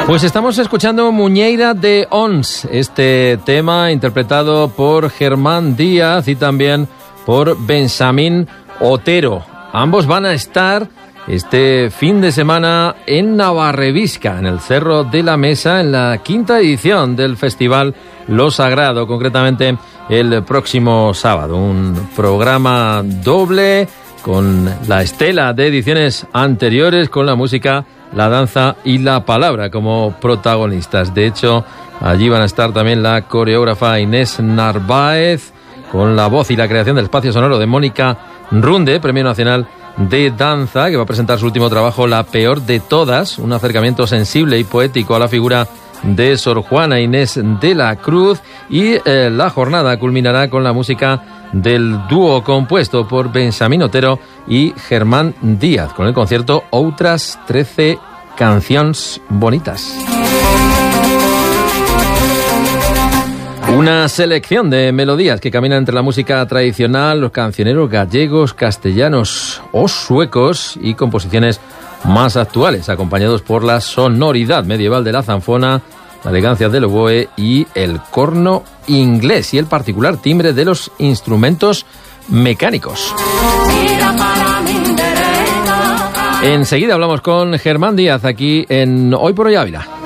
Pues estamos escuchando Muñeira de Ons, este tema interpretado por Germán Díaz y también por Benjamín Otero. Ambos van a estar este fin de semana en Navarrevisca, en el Cerro de la Mesa, en la 5ª edición del Festival Lo Sagrado, concretamente el próximo sábado. Un programa doble con la estela de ediciones anteriores, con la música, la danza y la palabra como protagonistas. De hecho, allí van a estar también la coreógrafa Inés Narváez, con la voz y la creación del espacio sonoro de Mónica Runde, Premio Nacional de Danza, que va a presentar su último trabajo, La Peor de Todas, un acercamiento sensible y poético a la figura de Sor Juana Inés de la Cruz. Y la jornada culminará con la música del dúo compuesto por Benjamín Otero y Germán Díaz, con el concierto Outras 13 Canciones Bonitas. Una selección de melodías que caminan entre la música tradicional, los cancioneros gallegos, castellanos o suecos y composiciones más actuales, acompañados por la sonoridad medieval de la zanfona, la elegancia del oboe y el corno inglés y el particular timbre de los instrumentos mecánicos. Enseguida hablamos con Germán Díaz aquí en Hoy por Hoy Ávila.